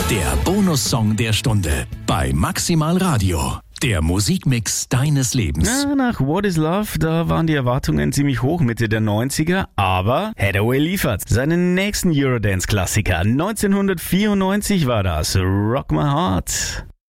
Der Bonussong der Stunde bei Maximal Radio. Der Musikmix deines Lebens. Ja, nach What is Love, da waren die Erwartungen ziemlich hoch Mitte der 90er, aber Hathaway liefert seinen nächsten Eurodance-Klassiker. 1994 war das, Rock My Heart.